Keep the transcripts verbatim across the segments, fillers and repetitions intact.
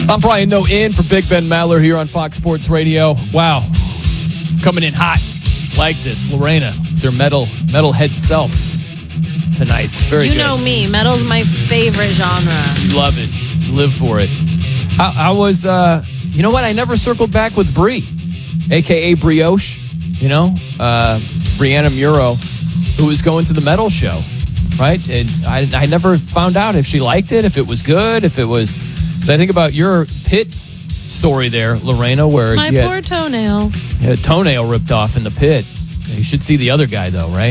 I'm Brian Noe in for Big Ben Maller here on Fox Sports Radio. Wow. Coming in hot like this. Lorena, their metal metalhead self tonight. It's very you good. You know me. Metal's my favorite genre. Love it. Live for it. I, I was, uh, you know what? I never circled back with Brie, a k a. Brioche, you know, uh, Brianna Muro, who was going to the metal show, right? And I, I never found out if she liked it, if it was good, if it was... So I think about your pit story there, Lorena, where my you poor had, toenail. you had a toenail ripped off in the pit. You should see the other guy, though, right?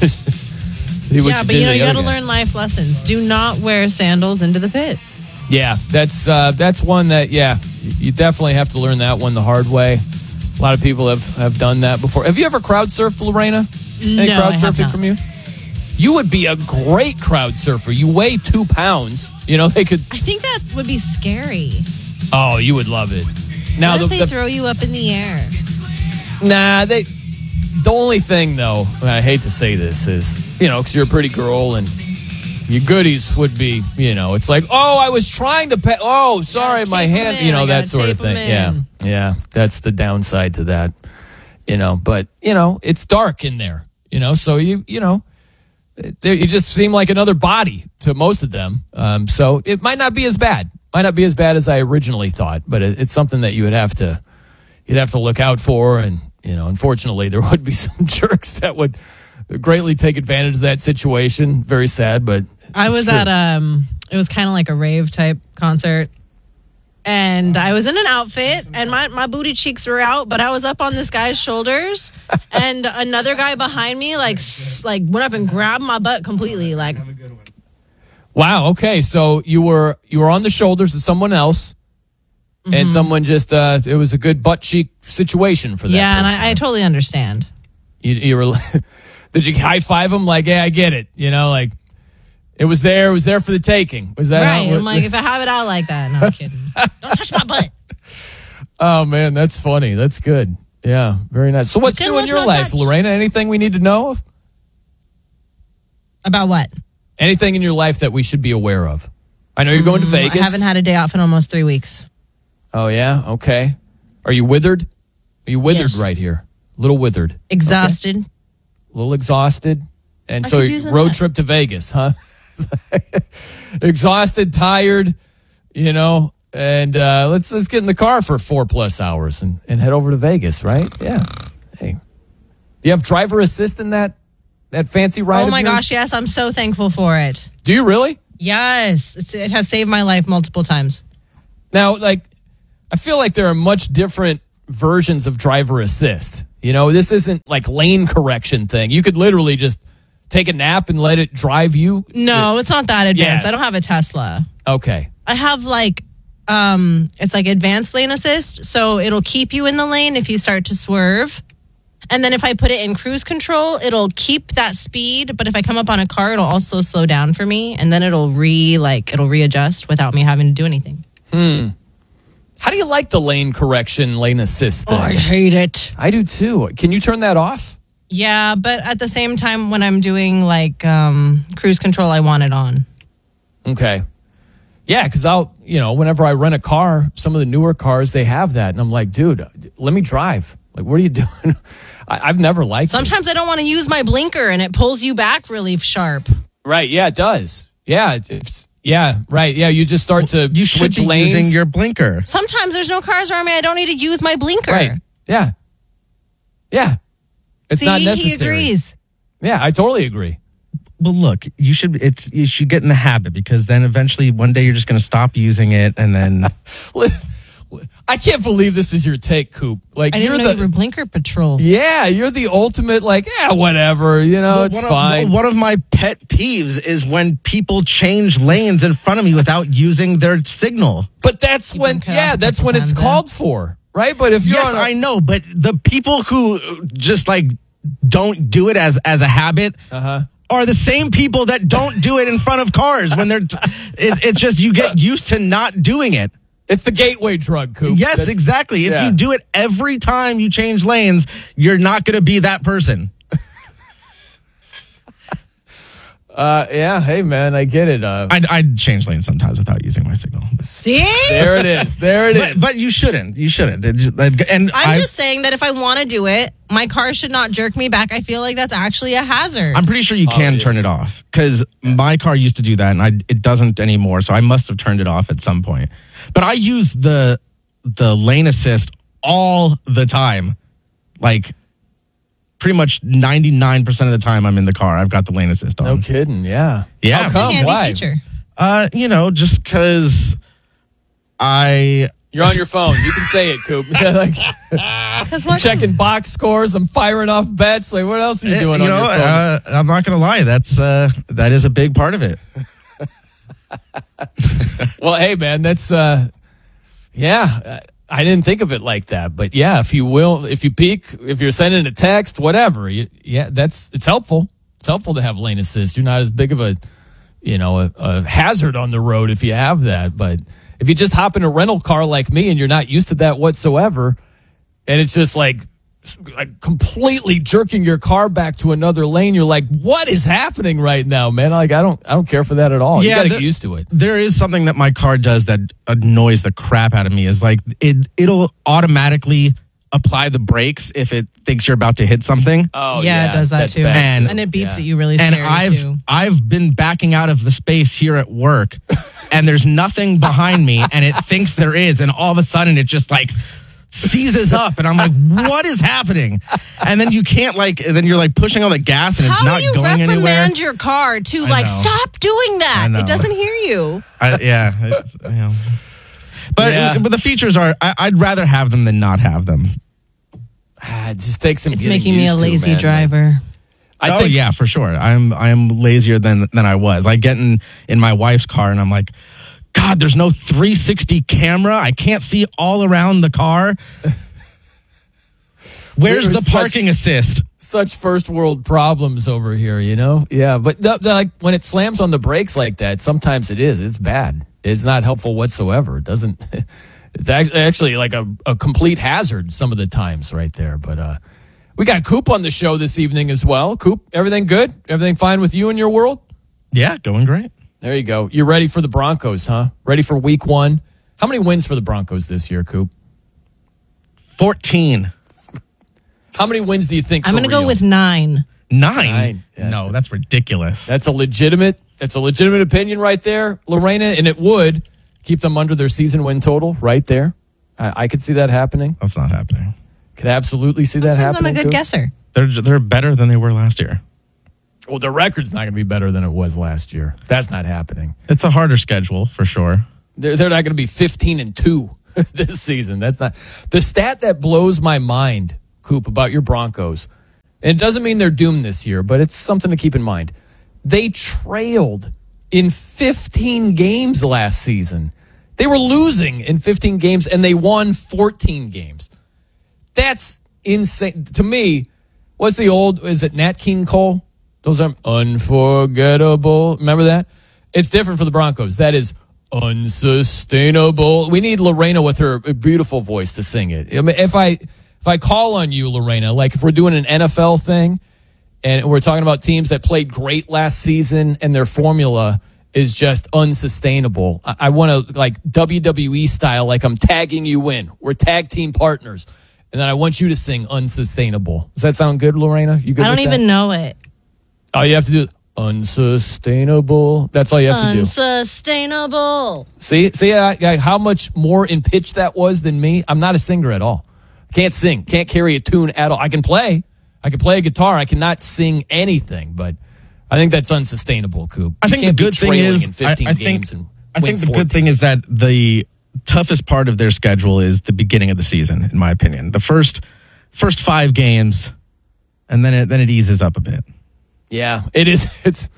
see what yeah, you but did you know, to the you got to other guy. learn life lessons. Do not wear sandals into the pit. Yeah, that's uh, that's one that, yeah, you definitely have to learn that one the hard way. A lot of people have, have done that before. Have you ever crowd surfed, Lorena? Any no, crowd I have surfing not. from you? You would be a great crowd surfer. You weigh two pounds. You know, they could... I think that would be scary. Oh, you would love it. Now, What if the, they the, throw you up in the air? Nah, they... The only thing, though, and I hate to say this, is, you know, because you're a pretty girl and your goodies would be, you know, it's like, oh, I was trying to pet... Oh, sorry, Gotta my tape 'em hand... in. You know, I that gotta sort of tape 'em thing. Yeah, in. yeah, that's the downside to that. You know, but, you know, it's dark in there, you know, so you, you know... They, you just seem like another body to most of them. Um, so it might not be as bad. Might not be as bad as I originally thought, but it, it's something that you would have to you'd have to look out for. And, you know, unfortunately, there would be some jerks that would greatly take advantage of that situation. Very sad, but I was true. at um, it was kind of like a rave type concert, and I was in an outfit, and my, my booty cheeks were out, but I was up on this guy's shoulders, and another guy behind me like s- like went up and grabbed my butt completely, like. Wow. Okay, so you were you were on the shoulders of someone else, mm-hmm. and someone just uh, it was a good butt cheek situation for that. Yeah, person. and I, I totally understand. You, you were did you high five him like, yeah, I get it, you know, like. It was there. It was there for the taking. Was that right? How it I'm like, if I have it out like that, no I'm kidding. Don't touch my butt. Oh man, that's funny. That's good. Yeah, very nice. So, what's Good new in luck, your no life, touch. Lorena? Anything we need to know of? About what? Anything in your life that we should be aware of? I know you're going to Vegas. I haven't had a day off in almost three weeks. Oh yeah. Okay. Are you withered? Are you withered Yes. right here? A little withered. Exhausted. Okay. A little exhausted. And I so, could use a road nut. trip to Vegas, huh? Exhausted, tired, you know, and uh, let's let's get in the car for four plus hours and, and head over to Vegas, right? Yeah. Hey, do you have driver assist in that that fancy ride? Oh of my yours? gosh, yes, I'm so thankful for it. Do you really? Yes, it's, it has saved my life multiple times. Now, like, I feel like there are much different versions of driver assist. You know, this isn't like lane correction thing. You could literally just take a nap and let it drive you. No, it's not that advanced. Yeah. I don't have a Tesla. Okay. I have like, um, it's like advanced lane assist. So it'll keep you in the lane if you start to swerve. And then if I put it in cruise control, it'll keep that speed. But if I come up on a car, it'll also slow down for me. And then it'll re, like, it'll readjust without me having to do anything. Hmm. How do you like the lane correction, lane assist thing? Oh, I hate it. I do too. Can you turn that off? Yeah, but at the same time, when I'm doing like um, cruise control, I want it on. Okay. Yeah, because I'll, you know, whenever I rent a car, some of the newer cars, they have that. And I'm like, dude, let me drive. Like, what are you doing? I, I've never liked it. Sometimes I don't want to use my blinker and it pulls you back really sharp. Right. Yeah, it does. Yeah. It's, it's, yeah. Right. Yeah. You just start to You should switch be lanes. using your blinker. Sometimes there's no cars around me. I don't need to use my blinker. Right. Yeah. Yeah. It's See, not he necessary. agrees. Yeah, I totally agree. Well, look, you should it's you should get in the habit because then eventually one day you're just going to stop using it and then I can't believe this is your take, Coop. Like I didn't you're know the you were blinker patrol. yeah, you're the ultimate. Like yeah, whatever. You know, Well, it's one of- fine. one of my pet peeves is when people change lanes in front of me without using their signal. but that's You when can cut yeah, off that's a when couple it's times, called for, right? But if you're Yes, on a- I know, but the people who just like don't do it as as a habit Uh-huh. are the same people that don't do it in front of cars when they're. It, it's just you get used to not doing it. it's the gateway drug, Coop. Yes, That's- exactly. If yeah. you do it every time you change lanes, you're not going to be that person. Uh, yeah, hey man, I get it. Uh, I'd, I'd change lanes sometimes without using my signal. See? there it is. There it But, is. but you shouldn't. You shouldn't. It just- and I'm I, just saying that if I want to do it, my car should not jerk me back. I feel like that's actually a hazard. I'm pretty sure you can it turn is. it off because my car used to do that and I, it doesn't anymore. So I must have turned it off at some point. But I use the the lane assist all the time. Like pretty much ninety-nine percent of the time I'm in the car, I've got the lane assist on. No kidding. Yeah. Yeah. How come? Handy Why? feature. Uh, you know, just because I You're on your phone. You can say it, Coop. like, Because what? checking box scores. I'm firing off bets. Like, what else are you Eh, doing you on know, your phone? uh, I'm not gonna lie. That's uh, that is a big part of it. Well, hey, man, that's uh, yeah. I didn't think of it like that, but yeah, if you will, if you peek, if you're sending a text, whatever, you, yeah, that's it's helpful. It's helpful to have lane assist. You're not as big of a, you know, a, a hazard on the road if you have that. But if you just hop in a rental car like me and you're not used to that whatsoever, and it's just like, like completely jerking your car back to another lane, you're like, what is happening right now, man? Like, I don't, I don't care for that at all. you got to there- get used to it. There is something that my car does that annoys the crap out of me. Is like it it'll automatically apply the brakes if it thinks you're about to hit something. Oh Yeah, it does that that's too. bad, And- too. And it beeps Yeah. at you really And scary I've too. I've been backing out of the space here at work, and there's nothing behind me, and it thinks there is, and all of a sudden it just like seizes up, and I'm like, what is happening? And then you can't like, and then you're like pushing on the gas, and it's How not do you going reprimand anywhere. your car to I like know. stop doing that? I know. It doesn't hear you. I, yeah, it's, you know. But Yeah. but the features are, I, I'd rather have them than not have them. Ah, it just takes some It's getting making me a used to, lazy man. driver. I oh think, yeah, for sure. I'm I'm lazier than than I was. I get in in my wife's car and I'm like, God, there's no three sixty camera. I can't see all around the car. Where's We're the such- parking assist? such first world problems over here, you know? Yeah, but the, the, like when it slams on the brakes like that, sometimes it is. It's bad. It's not helpful whatsoever. It doesn't. It's act- actually like a, a complete hazard some of the times right there. But uh, we got Coop on the show this evening as well. Coop, everything good? Everything fine with you and your world? Yeah, going great. There you go. You're ready for the Broncos, huh? Ready for week one? How many wins for the Broncos this year, Coop? fourteen. How many wins do you think? I'm for going to go real? with nine. Nine. Nine. Yeah. No, that's ridiculous. That's a legitimate. That's a legitimate opinion right there, Lorena, and it would keep them under their season win total right there. I, I could see that happening. That's not happening. Could absolutely see that I'm happening. a good Coop. guesser. They're they're better than they were last year. Well, the record's not going to be better than it was last year. That's not happening. It's a harder schedule for sure. They're, they're not going to be fifteen and two this season. That's not the stat that blows my mind, Coop, about your Broncos. And it doesn't mean they're doomed this year, but it's something to keep in mind. They trailed in fifteen games last season. They were losing in fifteen games and they won fourteen games. That's insane. To me, what's the old, is it Nat King Cole? Those are unforgettable. Remember that? It's different for the Broncos. That is unsustainable. We need Lorena with her beautiful voice to sing it. I mean, if I if I call on you, Lorena, like if we're doing an N F L thing and we're talking about teams that played great last season and their formula is just unsustainable, I, I want to like W W E style, like I'm tagging you in. We're tag team partners. And then I want you to sing Unsustainable. Does that sound good, Lorena? You good I don't with that? even know it. All you have to do unsustainable. That's all you have to do. Unsustainable. See, see I, I, how much more in pitch that was than me. I'm not a singer at all. Can't sing. Can't carry a tune at all. I can play. I can play a guitar. I cannot sing anything. But I think that's unsustainable, Coop. I You think the can't be good thing trailing is, in fifteen I, I think, games and I win think the fourteen. good thing is that the toughest part of their schedule is the beginning of the season, in my opinion. The first first five games, and then it then it eases up a bit. Yeah, it is. It's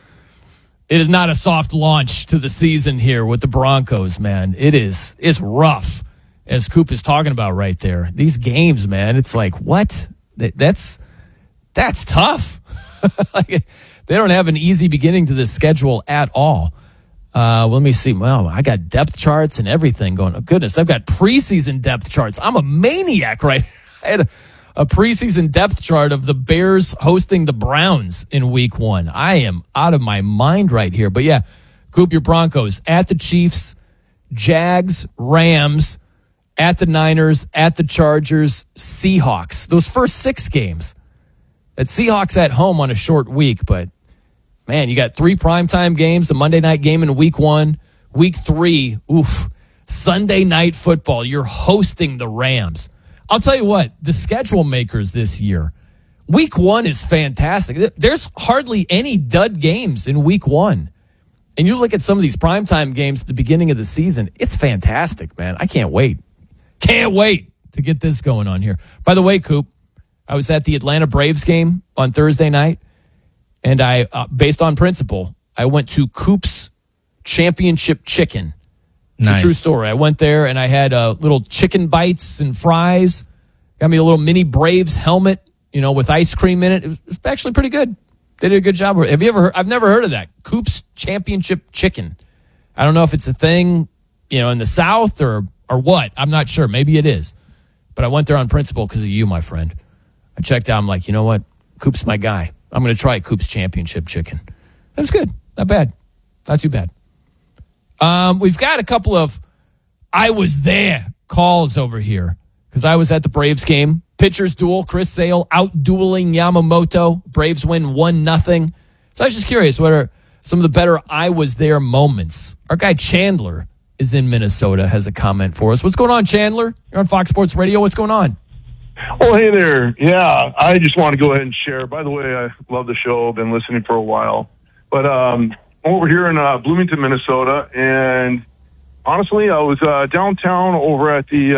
it is not a soft launch to the season here with the Broncos, man. It is. It's rough, as Coop is talking about right there. These games, man. It's like what? That- That's that's tough. Like, they don't have an easy beginning to this schedule at all. Uh, let me see. Well, I got depth charts and everything going. Oh, goodness, I've got preseason depth charts. I'm a maniac, right? I had a, a preseason depth chart of the Bears hosting the Browns in week one. I am out of my mind right here. But yeah, Coop, your Broncos at the Chiefs, Jags, Rams, at the Niners, at the Chargers, Seahawks. Those first six games. That Seahawks at home on a short week, but man, you got three primetime games, the Monday night game in week one, week three, oof, Sunday night football. You're hosting the Rams. I'll tell you what, the schedule makers this year, week one is fantastic. There's hardly any dud games in week one. And you look at some of these primetime games at the beginning of the season, it's fantastic, man. I can't wait. Can't wait to get this going on here. By the way, Coop, I was at the Atlanta Braves game on Thursday night, and I, uh, based on principle, I went to Coop's Championship Chicken. It's Nice. a true story. I went there and I had uh, little chicken bites and fries. Got me a little mini Braves helmet, you know, with ice cream in it. It was, it was actually pretty good. They did a good job. Have you ever heard? I've never heard of that. Coop's Championship Chicken. I don't know if it's a thing, you know, in the South or or what. I'm not sure. Maybe it is. But I went there on principle because of you, my friend. I checked out. I'm like, you know what? Coop's my guy. I'm going to try Coop's Championship Chicken. It was good. Not bad. Not too bad. Um, we've got a couple of I was there calls over here because I was at the Braves game. Pitchers duel. Chris Sale out dueling Yamamoto. Braves win one nothing. So I was just curious, what are some of the better I was there moments? Our guy Chandler is in Minnesota, has a comment for us. What's going on, Chandler? You're on Fox Sports Radio. What's going on? Oh, hey there. Yeah, I just want to go ahead and share. By the way, I love the show. I've been listening for a while. But um, over here in uh, Bloomington, Minnesota, and honestly, I was uh, downtown over at the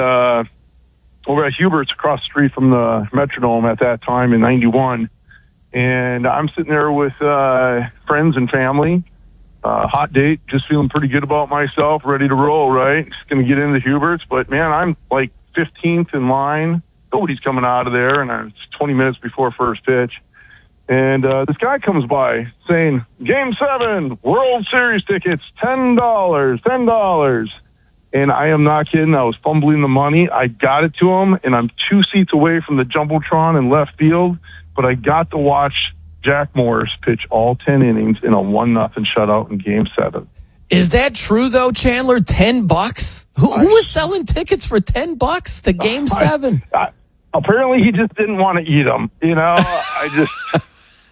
uh, over at Hubert's across the street from the Metrodome at that time in ninety-one. And I'm sitting there with uh, friends and family. Uh, hot date, just feeling pretty good about myself, ready to roll, right? Just going to get into Hubert's. But, man, I'm like fifteenth in line. Nobody's coming out of there, and it's twenty minutes before first pitch. And uh, this guy comes by saying, Game seven, World Series tickets, ten dollars, ten dollars. And I am not kidding. I was fumbling the money. I got it to him, and I'm two seats away from the Jumbotron in left field, but I got to watch Jack Morris pitch all ten innings in a one nothing shutout in Game seven. Is that true, though, Chandler? ten bucks? Who, who was selling tickets for ten bucks to Game seven? I, I, apparently, he just didn't want to eat them. You know, I just...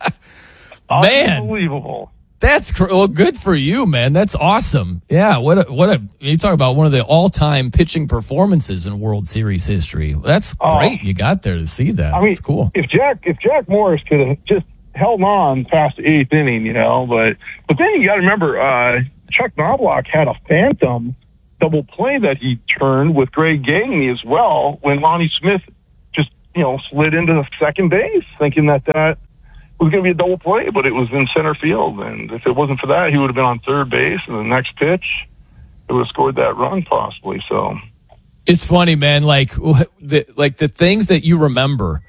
Man. Unbelievable. That's cr- well, good for you, man. That's awesome. Yeah, what a, what a you talk about one of the all-time pitching performances in World Series history. That's great. Oh. You got there to see that. I mean, That's cool. If Jack if Jack Morris could have just held on past the eighth inning, you know, but but then you got to remember, uh, Chuck Knobloch had a phantom double play that he turned with Greg Gagne as well when Lonnie Smith just you know slid into second base, thinking that that was going to be a double play, but it was in center field. And if it wasn't for that, he would have been on third base, and the next pitch, it would have scored that run possibly. So It's funny, man. Like the like the things that you remember.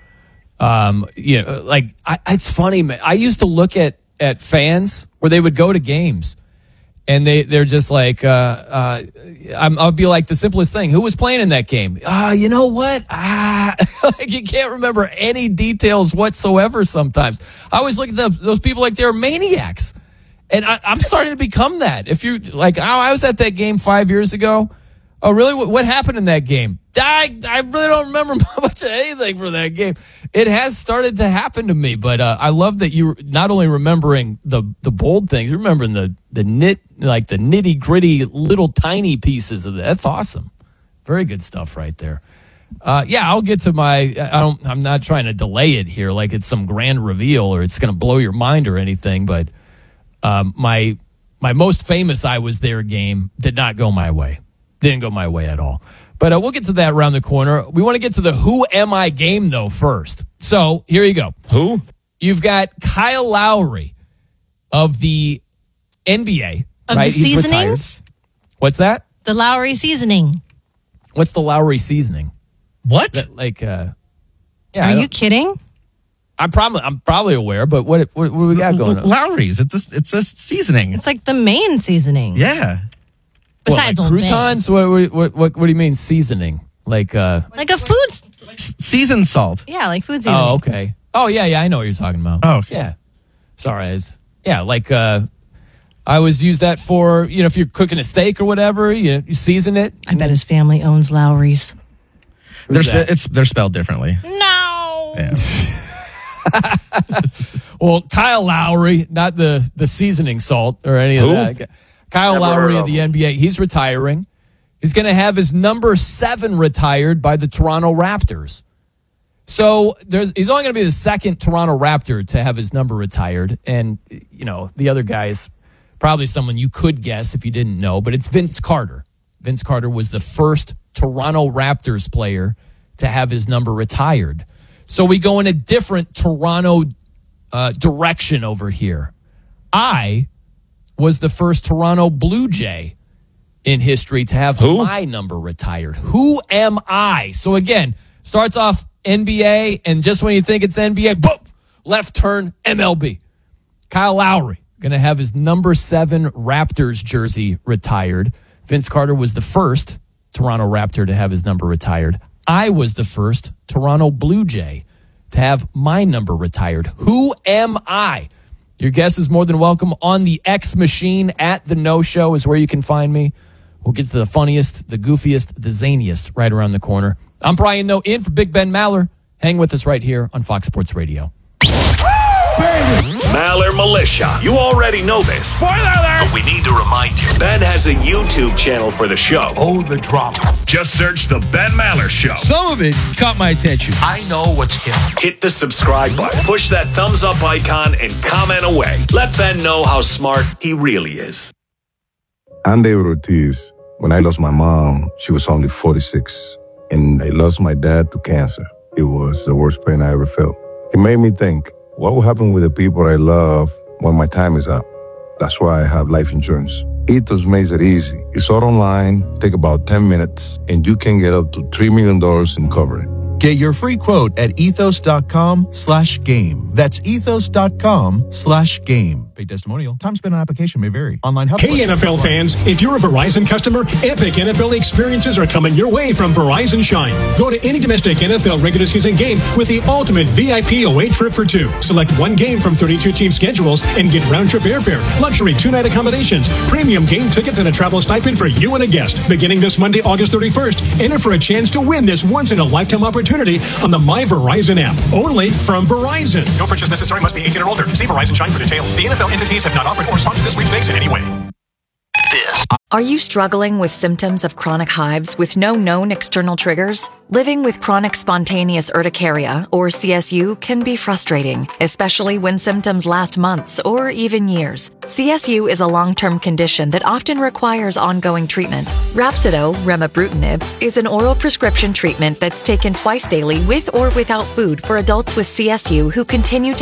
Um, you know, like I, it's funny, man. I used to look at at fans where they would go to games, and they they're just like, uh, uh, I'm, I'll be like the simplest thing. Who was playing in that game? Ah, uh, you know what? Ah, like you can't remember any details whatsoever. Sometimes I always look at the, those people like they're maniacs, and I, I'm starting to become that. If you like, oh, I was at that game five years ago. Oh, really? What, what happened in that game? I, I really don't remember much of anything from that game. It has started to happen to me, but uh, I love that you're not only remembering the, the bold things, you're remembering the, the knit, like the nitty gritty little tiny pieces of that. That's awesome. Very good stuff right there. Uh, yeah, I'll get to my, I don't, I'm not trying to delay it here like it's some grand reveal or it's going to blow your mind or anything, but um, my, my most famous I was there game did not go my way. Didn't go my way at all. But uh, we'll get to that around the corner. We want to get to the Who Am I game, though, first. So here you go. Who? You've got Kyle Lowry of the N B A. Of right? the He's seasonings? retired. What's that? The Lowry seasoning. What's the Lowry seasoning? What? That, like, uh, yeah. Are I you don't- kidding? I'm probably I'm probably aware, but what what, what do we got going on? Lowry's. It's a, it's a seasoning. It's like the main seasoning. Yeah. What, Besides like Old Bay. croutons? What, what what what what do you mean seasoning? Like uh Like a food S- seasoned salt. Yeah, like food seasoning. Oh, okay. Oh, yeah, yeah. I know what you're talking about. Oh, okay. Yeah. Sorry. It's, yeah, like uh, I always use that for, you know, if you're cooking a steak or whatever, you, you season it. I bet his family owns Lowry's. They're, that? spe- it's, they're spelled differently. No. Yeah. Well, Kyle Lowry, not the, the seasoning salt or any Who? of that. Kyle Never Lowry heard of of the him. N B A, he's retiring. He's going to have his number seven retired by the Toronto Raptors. So there's, he's only going to be the second Toronto Raptor to have his number retired. And, you know, the other guy is probably someone you could guess if you didn't know, but it's Vince Carter. Vince Carter was the first Toronto Raptors player to have his number retired. So we go in a different Toronto uh, direction over here. I was the first Toronto Blue Jay in history to have Who? my number retired. Who am I? So again, starts off N B A, and just when you think it's N B A, boom, left turn M L B. Kyle Lowry going to have his number seven Raptors jersey retired. Vince Carter was the first Toronto Raptor to have his number retired. I was the first Toronto Blue Jay to have my number retired. Who am I? Your guess is more than welcome on the X machine at the No Show is where you can find me. We'll get to the funniest, the goofiest, the zaniest right around the corner. I'm Brian Noe in for Big Ben Maller. Hang with us right here on Fox Sports Radio. Maller Militia. You already know this. Spoiler alert! But we need to remind you. Ben has a YouTube channel for the show. Oh, the drama. Just search The Ben Maller Show. Some of it caught my attention. I know what's hip. Hit the subscribe button, push that thumbs up icon, and comment away. Let Ben know how smart he really is. I'm David Ortiz. When I lost my mom, she was only forty-six. And I lost my dad to cancer. It was the worst pain I ever felt. It made me think, what will happen with the people I love when my time is up? That's why I have life insurance. Ethos makes it easy. It's all online, take about ten minutes, and you can get up to three million dollars in coverage. Get your free quote at ethos.com slash game. That's ethos.com slash game. Paid testimonial. Time spent on application may vary. Online help. Hey, N F L fans, if you're a Verizon customer, epic N F L experiences are coming your way from Verizon Shine. Go to any domestic N F L regular season game with the ultimate V I P away trip for two. Select one game from thirty-two team schedules and get round-trip airfare, luxury two-night accommodations, premium game tickets, and a travel stipend for you and a guest. Beginning this Monday, August thirty-first, enter for a chance to win this once-in-a-lifetime opportunity on the My Verizon app. Only from Verizon. No purchase necessary. Must be eighteen or older. See Verizon Shine for details. The N F L entities have not offered or sponsored this sweepstakes in any way. This. Are you struggling with symptoms of chronic hives with no known external triggers? Living with chronic spontaneous urticaria, or C S U, can be frustrating, especially when symptoms last months or even years. C S U is a long-term condition that often requires ongoing treatment. Rhapsido, remibrutinib, is an oral prescription treatment that's taken twice daily with or without food for adults with C S U who continue to